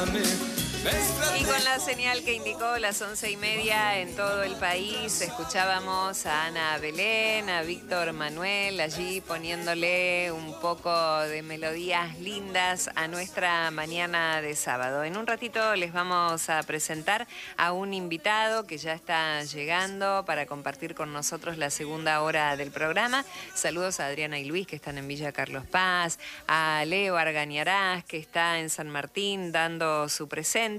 Y con la señal que indicó las 11:30 en todo el país, escuchábamos a Ana Belén, a Víctor Manuel, allí poniéndole un poco de melodías lindas a nuestra mañana de sábado. En un ratito les vamos a presentar a un invitado que ya está llegando para compartir con nosotros la segunda hora del programa. Saludos a Adriana y Luis, que están en Villa Carlos Paz, a Leo Argañarás, que está en San Martín dando su presente,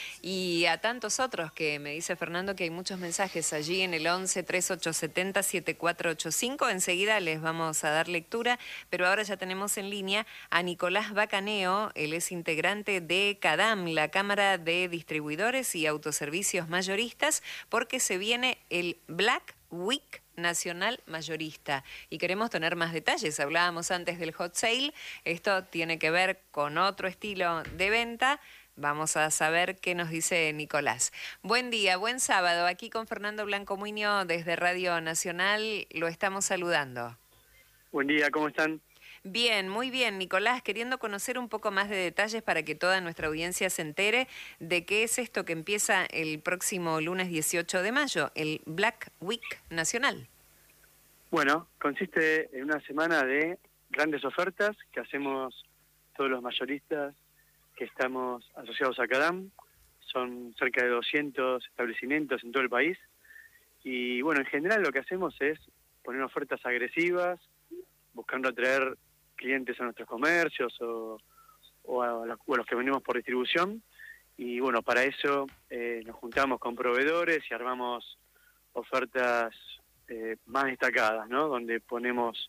y a tantos otros que me dice Fernando que hay muchos mensajes allí en el 11 3870 7485. Enseguida les vamos a dar lectura, pero ahora ya tenemos en línea a Nicolás Bacaneo. Él es integrante de CADAM, la Cámara de Distribuidores y Autoservicios Mayoristas, porque se viene el Black Week Nacional Mayorista y queremos tener más detalles. Hablábamos antes del hot sale, esto tiene que ver con otro estilo de venta. Vamos a saber qué nos dice Nicolás. Buen día, buen sábado. Aquí con Fernando Blanco Muñoz desde Radio Nacional. Lo estamos saludando. Buen día, ¿cómo están? Bien, muy bien, Nicolás. Queriendo conocer un poco más de detalles para que toda nuestra audiencia se entere de qué es esto que empieza el próximo lunes 18 de mayo, el Black Week Nacional. Bueno, consiste en una semana de grandes ofertas que hacemos todos los mayoristas que estamos asociados a CADAM. Son cerca de 200 establecimientos en todo el país. Y bueno, en general lo que hacemos es poner ofertas agresivas, buscando atraer clientes a nuestros comercios o a los que venimos por distribución. Y bueno, para eso nos juntamos con proveedores y armamos ofertas más destacadas, ¿no? Donde ponemos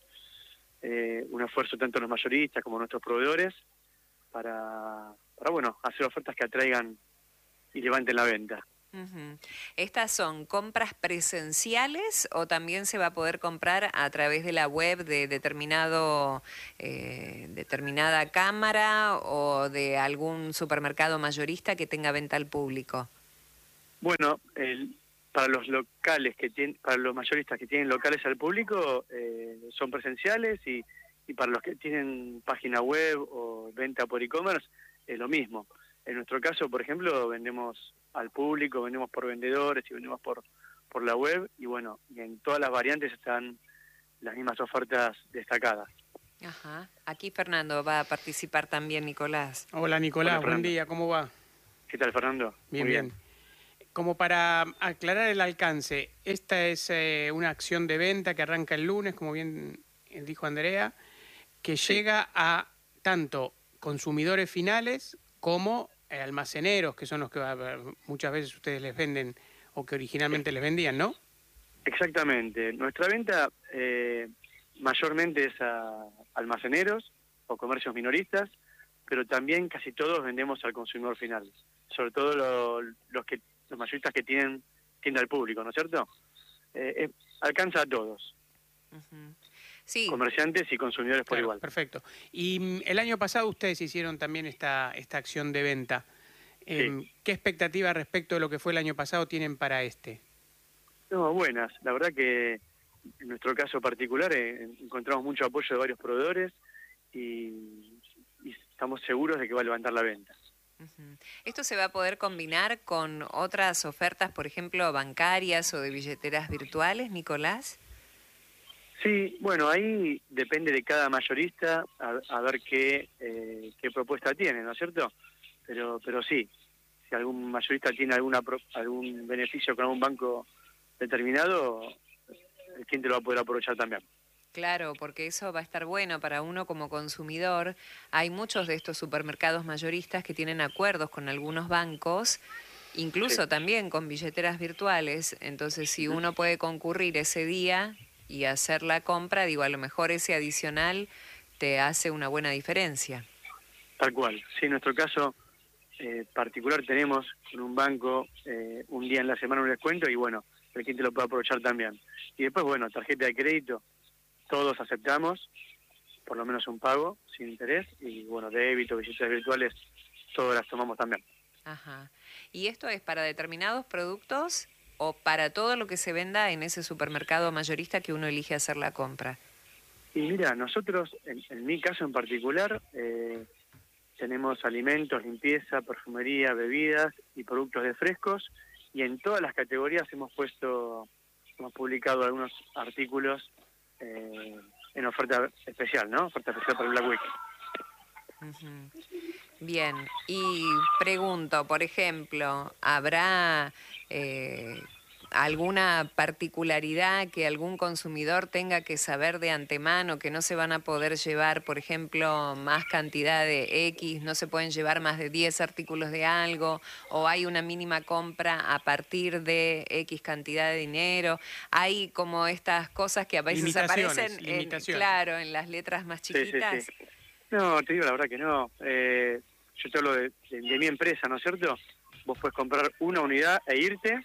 un esfuerzo tanto los mayoristas como nuestros proveedores para bueno, hacer ofertas que atraigan y levanten la venta. Uh-huh. ¿Estas son compras presenciales o también se va a poder comprar a través de la web de determinada cámara o de algún supermercado mayorista que tenga venta al público? Bueno, para los locales para los mayoristas que tienen locales al público son presenciales y para los que tienen página web o venta por e-commerce es lo mismo. En nuestro caso, por ejemplo, vendemos al público, vendemos por vendedores y vendemos por la web y bueno, y en todas las variantes están las mismas ofertas destacadas. Ajá. Aquí Fernando va a participar también, Nicolás. Hola Nicolás, Hola, buen día, ¿cómo va? ¿Qué tal, Fernando? Bien, bien. Como para aclarar el alcance, esta es una acción de venta que arranca el lunes, como bien dijo Andrea, que llega a tanto consumidores finales como almaceneros, que son los que muchas veces ustedes les venden o que originalmente les vendían, ¿no? Exactamente. Nuestra venta mayormente es a almaceneros o comercios minoristas, pero también casi todos vendemos al consumidor final, sobre todo los mayoristas que tienen tienda al público, ¿no es cierto? Alcanza a todos. Uh-huh. Sí. Comerciantes y consumidores por igual. Perfecto. Y el año pasado ustedes hicieron también esta acción de venta. Sí. ¿Qué expectativa respecto de lo que fue el año pasado tienen para este? No, buenas. La verdad que en nuestro caso particular encontramos mucho apoyo de varios proveedores y estamos seguros de que va a levantar la venta. Uh-huh. ¿Esto se va a poder combinar con otras ofertas, por ejemplo, bancarias o de billeteras virtuales, Nicolás? Sí, bueno, ahí depende de cada mayorista a ver qué propuesta tiene, ¿no es cierto? Pero sí, si algún mayorista tiene algún beneficio con algún banco determinado, el cliente lo va a poder aprovechar también. Claro, porque eso va a estar bueno para uno como consumidor. Hay muchos de estos supermercados mayoristas que tienen acuerdos con algunos bancos, incluso Sí. también con billeteras virtuales. Entonces, si uno puede concurrir ese día y hacer la compra, digo, a lo mejor ese adicional te hace una buena diferencia. Tal cual. Sí, en nuestro caso particular tenemos con un banco un día en la semana un descuento y bueno, el cliente lo puede aprovechar también. Y después, bueno, tarjeta de crédito, todos aceptamos, por lo menos un pago sin interés y bueno, débito, billeteras virtuales, todas las tomamos también. Ajá. ¿Y esto es para determinados productos o para todo lo que se venda en ese supermercado mayorista que uno elige hacer la compra? Y mira, nosotros, en mi caso en particular, tenemos alimentos, limpieza, perfumería, bebidas y productos de frescos, y en todas las categorías hemos publicado algunos artículos en oferta especial, ¿no? Oferta especial para el Black Week. Ujú. Bien, y pregunto, por ejemplo, ¿habrá alguna particularidad que algún consumidor tenga que saber de antemano, que no se van a poder llevar, por ejemplo, más cantidad de X, no se pueden llevar más de 10 artículos de algo, o hay una mínima compra a partir de X cantidad de dinero? Hay como estas cosas que a veces aparecen, claro, en las letras más chiquitas. Sí. No, te digo la verdad que no. Yo te hablo de mi empresa, ¿no es cierto? Vos podés comprar una unidad e irte.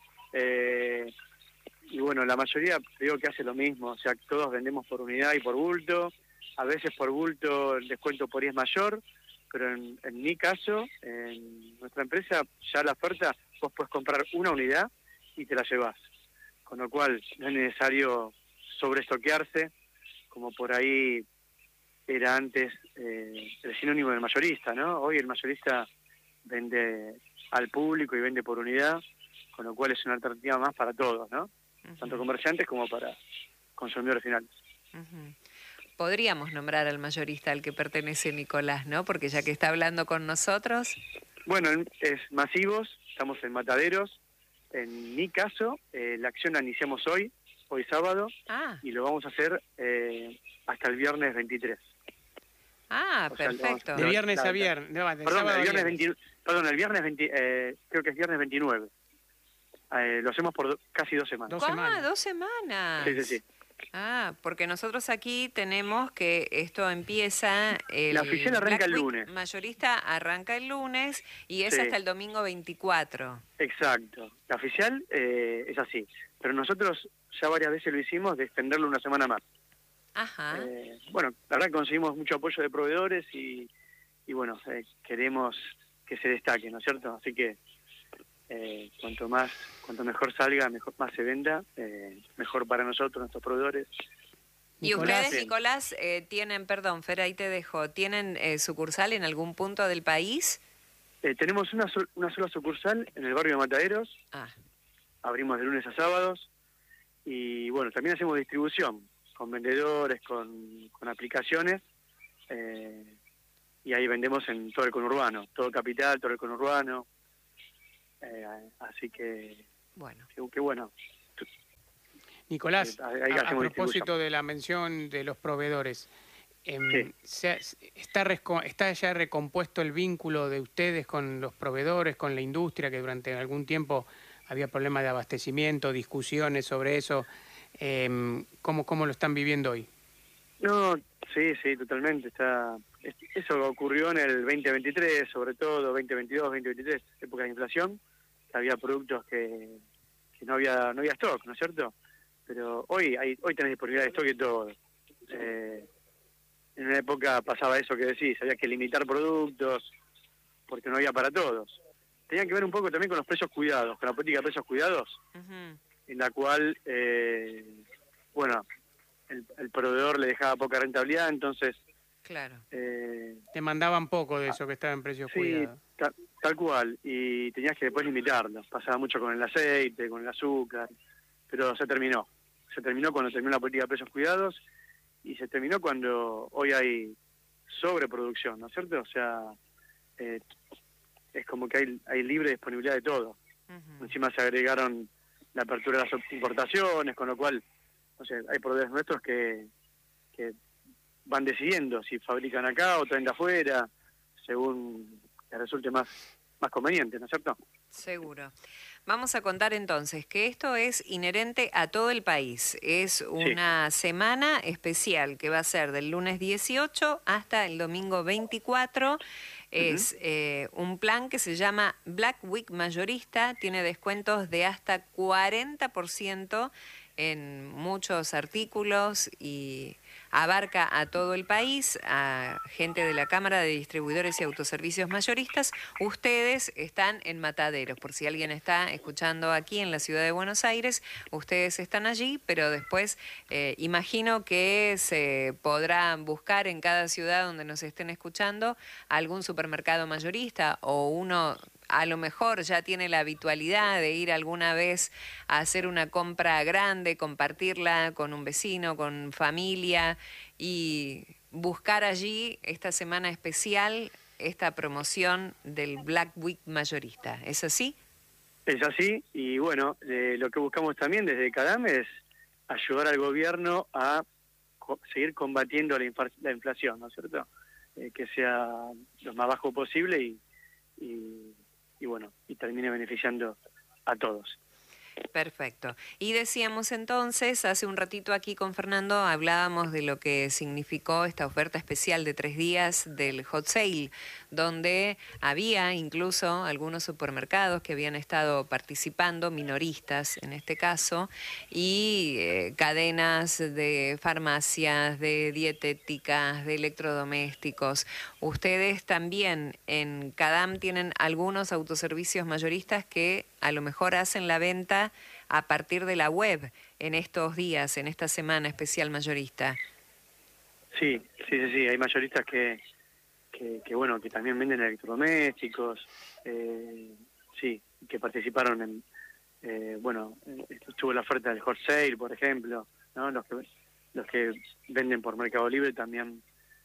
Y bueno, la mayoría digo que hace lo mismo, o sea, todos vendemos por unidad y por bulto. A veces por bulto el descuento por ahí es mayor, pero en mi caso, en nuestra empresa, ya la oferta, vos podés comprar una unidad y te la llevas. Con lo cual no es necesario sobreestoquearse, como por ahí era antes el sinónimo del mayorista, ¿no? Hoy el mayorista vende al público y vende por unidad, con lo cual es una alternativa más para todos, ¿no? Tanto comerciantes como para consumidores finales. Podríamos nombrar al mayorista al que pertenece Nicolás, ¿no? Porque ya que está hablando con nosotros. Bueno, es Masivos, estamos en Mataderos. En mi caso, la acción la iniciamos hoy sábado, y lo vamos a hacer hasta el viernes 23. Perfecto. De viernes a viernes. Perdón, el viernes 20, creo que es viernes 29. Lo hacemos por casi 2 semanas. 2 semanas. Sí. Porque nosotros aquí tenemos que esto empieza... La oficial arranca el lunes. Mayorista arranca el lunes y es hasta el domingo 24. Exacto. La oficial es así. Pero nosotros ya varias veces lo hicimos de extenderlo una semana más. Ajá. Bueno, la verdad que conseguimos mucho apoyo de proveedores y bueno, queremos que se destaque, ¿no es cierto? Así que cuanto mejor salga, más se venda, mejor para nosotros, nuestros proveedores. ¿Y ustedes, Nicolás, tienen, perdón, Fer, ahí te dejo, tienen sucursal en algún punto del país? Tenemos una sola sucursal en el barrio de Mataderos. Abrimos de lunes a sábados y bueno, también hacemos distribución con vendedores, con aplicaciones, y ahí vendemos en todo el conurbano, todo Capital, todo el conurbano. Así que bueno. Qué bueno. Nicolás, a propósito de la mención de los proveedores, ¿está ya recompuesto el vínculo de ustedes con los proveedores, con la industria, que durante algún tiempo había problemas de abastecimiento, discusiones sobre eso? ¿Cómo lo están viviendo hoy? No, sí, totalmente. Eso ocurrió en el 2023, sobre todo 2022, 2023, época de inflación. Había productos que no había stock, ¿no es cierto? Pero hoy tenés disponibilidad de stock de todo. En una época pasaba eso que decís, había que limitar productos porque no había para todos. Tenía que ver un poco también con los precios cuidados, con la política de precios cuidados, en la cual, bueno, el proveedor le dejaba poca rentabilidad, entonces... Claro. Te mandaban poco de eso que estaba en precios cuidados. Tal cual, y tenías que después limitarlos. Pasaba mucho con el aceite, con el azúcar, pero se terminó. Se terminó cuando terminó la política de precios cuidados y se terminó cuando hoy hay sobreproducción, ¿no es cierto? O sea, es como que hay libre disponibilidad de todo. Encima se agregaron la apertura de las importaciones, con lo cual, no sé, hay proveedores nuestros que van decidiendo si fabrican acá o traen de afuera, según les resulte más conveniente, ¿no es cierto? Seguro. Vamos a contar entonces que esto es inherente a todo el país. Es una semana especial que va a ser del lunes 18 hasta el domingo 24. Es un plan que se llama Black Week Mayorista. Tiene descuentos de hasta 40% en muchos artículos y abarca a todo el país, a gente de la Cámara de Distribuidores y Autoservicios Mayoristas. Ustedes están en Mataderos, por si alguien está escuchando aquí en la ciudad de Buenos Aires, ustedes están allí, pero después imagino que se podrá buscar en cada ciudad donde nos estén escuchando algún supermercado mayorista, o uno a lo mejor ya tiene la habitualidad de ir alguna vez a hacer una compra grande, compartirla con un vecino, con familia, y buscar allí esta semana especial, esta promoción del Black Week mayorista. ¿Es así? Es así, y bueno, lo que buscamos también desde CADAM es ayudar al gobierno a seguir combatiendo la inflación, ¿no es cierto? Que sea lo más bajo posible y bueno, y termine beneficiando a todos. Perfecto. Y decíamos entonces, hace un ratito aquí con Fernando, hablábamos de lo que significó esta oferta especial de 3 días del Hot Sale, donde había incluso algunos supermercados que habían estado participando, minoristas en este caso, y cadenas de farmacias, de dietéticas, de electrodomésticos. Ustedes también en CADAM tienen algunos autoservicios mayoristas que a lo mejor hacen la venta a partir de la web en estos días, en esta semana especial mayorista. Sí, hay mayoristas que bueno, que también venden electrodomésticos, sí, que participaron en, bueno, estuvo la oferta del Hot Sale, por ejemplo, ¿no? Los que venden por Mercado Libre también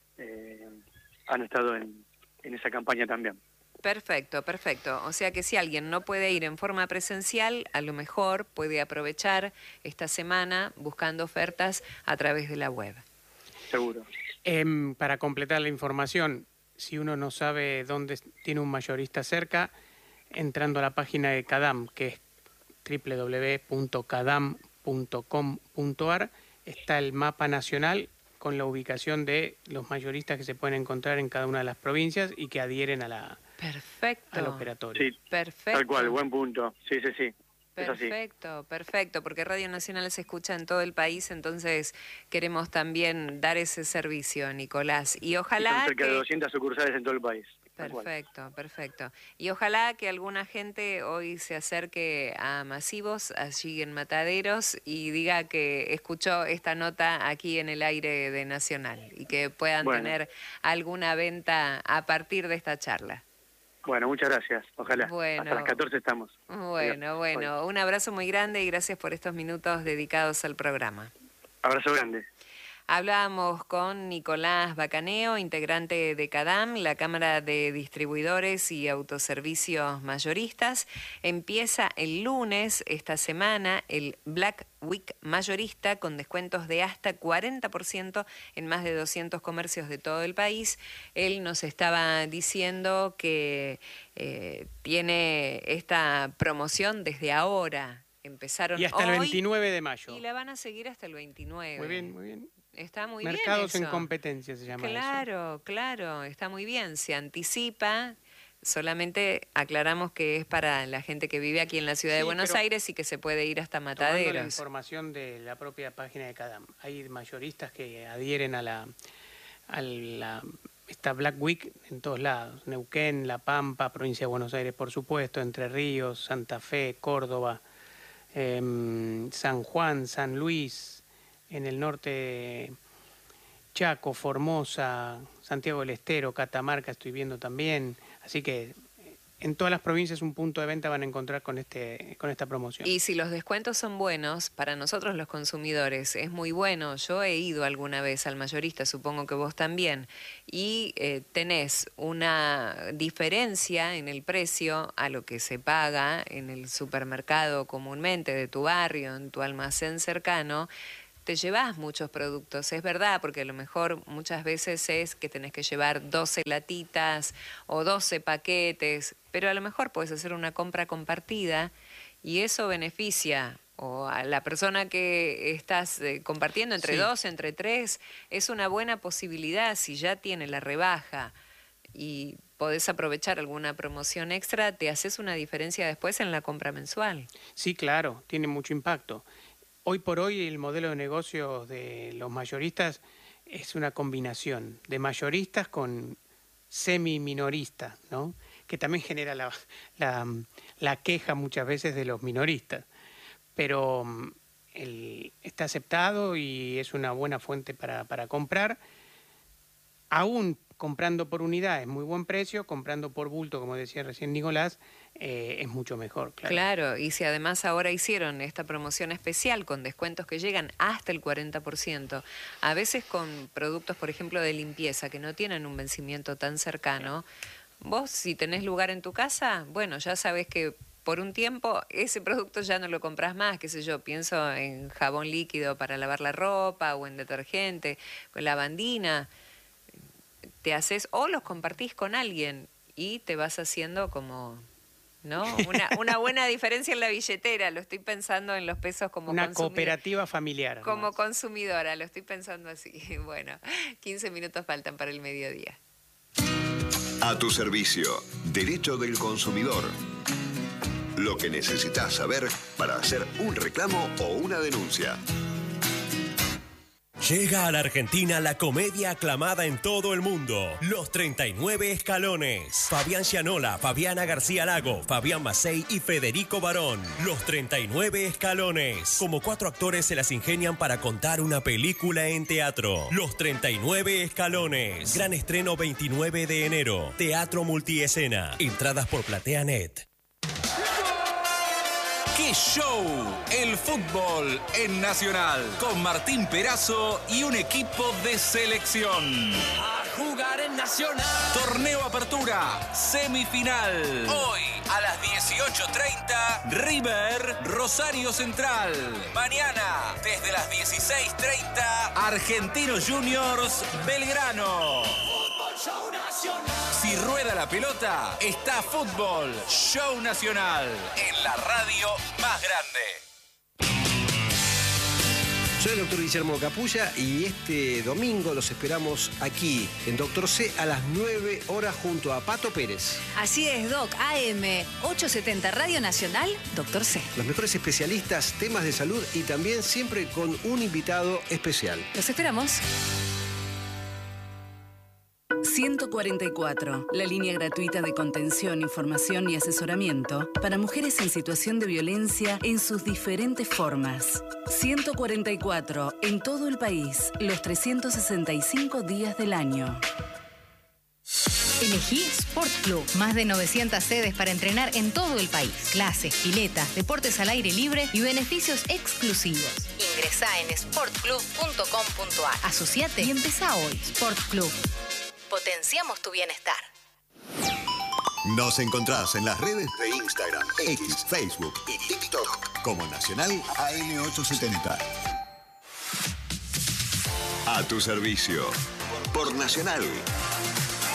han estado en esa campaña también. Perfecto, perfecto. O sea que si alguien no puede ir en forma presencial, a lo mejor puede aprovechar esta semana buscando ofertas a través de la web. Seguro. Para completar la información, si uno no sabe dónde tiene un mayorista cerca, entrando a la página de CADAM, que es www.cadam.com.ar, está el mapa nacional con la ubicación de los mayoristas que se pueden encontrar en cada una de las provincias y que adhieren al operatorio. Sí, perfecto. Tal cual, buen punto. Sí. Perfecto, perfecto, porque Radio Nacional se escucha en todo el país, entonces queremos también dar ese servicio, Nicolás. Y ojalá son cerca de 200 sucursales en todo el país. Perfecto, perfecto. Y ojalá que alguna gente hoy se acerque a Masivos, allí en Mataderos, y diga que escuchó esta nota aquí en el aire de Nacional y que puedan tener alguna venta a partir de esta charla. Bueno, muchas gracias. Ojalá. Bueno, hasta las 14 estamos. Bueno. Un abrazo muy grande y gracias por estos minutos dedicados al programa. Abrazo grande. Hablábamos con Nicolás Bacaneo, integrante de CADAM, la Cámara de Distribuidores y Autoservicios Mayoristas. Empieza el lunes, esta semana, el Black Week mayorista con descuentos de hasta 40% en más de 200 comercios de todo el país. Él nos estaba diciendo que tiene esta promoción desde ahora. Empezaron y hasta hoy, el 29 de mayo. Y la van a seguir hasta el 29. Muy bien, muy bien. Está muy bien Mercados eso. en competencia se llama eso. Claro, está muy bien. Se anticipa, solamente aclaramos que es para la gente que vive aquí en la ciudad de Buenos Aires y que se puede ir hasta Mataderos. Tomando la información de la propia página de CADAM, hay mayoristas que adhieren a esta Black Week en todos lados. Neuquén, La Pampa, provincia de Buenos Aires, por supuesto, Entre Ríos, Santa Fe, Córdoba, San Juan, San Luis, en el norte Chaco, Formosa, Santiago del Estero, Catamarca estoy viendo también, así que en todas las provincias un punto de venta van a encontrar con esta promoción. Y si los descuentos son buenos, para nosotros los consumidores es muy bueno. Yo he ido alguna vez al mayorista, supongo que vos también, y tenés una diferencia en el precio a lo que se paga en el supermercado comúnmente de tu barrio, en tu almacén cercano. Te llevas muchos productos, es verdad, porque a lo mejor muchas veces es que tenés que llevar 12 latitas o 12 paquetes, pero a lo mejor puedes hacer una compra compartida y eso beneficia o a la persona que estás compartiendo entre dos, entre tres. Es una buena posibilidad si ya tiene la rebaja y podés aprovechar alguna promoción extra, te haces una diferencia después en la compra mensual. Sí, claro, tiene mucho impacto. Hoy por hoy el modelo de negocios de los mayoristas es una combinación de mayoristas con semi-minoristas, ¿no? Que también genera la queja muchas veces de los minoristas. Pero está aceptado y es una buena fuente para comprar. Aún comprando por unidad es muy buen precio, comprando por bulto, como decía recién Nicolás, es mucho mejor. Claro, y si además ahora hicieron esta promoción especial con descuentos que llegan hasta el 40%, a veces con productos, por ejemplo, de limpieza que no tienen un vencimiento tan cercano, vos si tenés lugar en tu casa, bueno, ya sabés que por un tiempo ese producto ya no lo compras más, qué sé yo, pienso en jabón líquido para lavar la ropa o en detergente, con lavandina, te haces o los compartís con alguien y te vas haciendo como, ¿no? Una buena diferencia en la billetera, lo estoy pensando en los pesos como una cooperativa familiar. Como más. Consumidora, lo estoy pensando así. Bueno, 15 minutos faltan para el mediodía. A tu servicio, Derecho del Consumidor. Lo que necesitas saber para hacer un reclamo o una denuncia. Llega a la Argentina la comedia aclamada en todo el mundo, Los 39 Escalones. Fabián Gianola, Fabiana García Lago, Fabián Macei y Federico Barón. Los 39 Escalones. Como 4 actores se las ingenian para contar una película en teatro. Los 39 Escalones. Gran estreno 29 de enero. Teatro Multiescena. Entradas por PlateaNet. ¡Qué show! El fútbol en Nacional, con Martín Perazo y un equipo de selección. A jugar en Nacional. Torneo Apertura, semifinal. Hoy a las 18:30, River, Rosario Central. Mañana, desde las 16:30, Argentinos Juniors, Belgrano. Fútbol Show Nacional. Si rueda la pelota, está Fútbol Show Nacional, en la radio más grande. Soy el doctor Guillermo Capulla y este domingo los esperamos aquí, en Doctor C, a las 9 horas junto a Pato Pérez. Así es, Doc, AM 870 Radio Nacional, Doctor C. Los mejores especialistas, temas de salud y también siempre con un invitado especial. Los esperamos. 144, la línea gratuita de contención, información y asesoramiento para mujeres en situación de violencia en sus diferentes formas. 144, en todo el país, los 365 días del año. Elegí Sport Club. Más de 900 sedes para entrenar en todo el país. Clases, piletas, deportes al aire libre y beneficios exclusivos. Ingresá en sportclub.com.ar. Asociate y empezá hoy. Sport Club. Potenciamos tu bienestar. Nos encontrás en las redes de Instagram, X, Facebook y TikTok como Nacional AM870. A tu servicio, por Nacional.